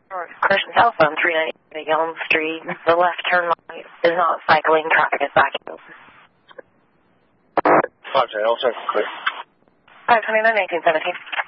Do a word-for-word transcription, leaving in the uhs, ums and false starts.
Christian telephone, three ninety Elm Street. The left turn light is not cycling. Traffic is backing. five ten, I'll check. five twenty-nine, eighteen seventeen.